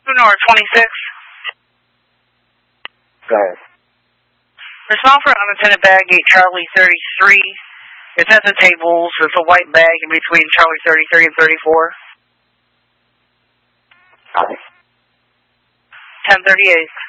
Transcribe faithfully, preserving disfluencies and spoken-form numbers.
North twenty-six. Go ahead. Respond for unattended bag gate Charlie thirty-three. It's at the tables. There's a white bag in between Charlie thirty-three and thirty-four. Copy. ten thirty-eight.